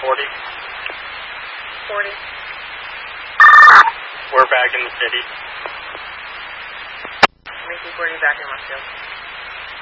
40. 40. We're back in the city. Mickey 40 back in Westfield.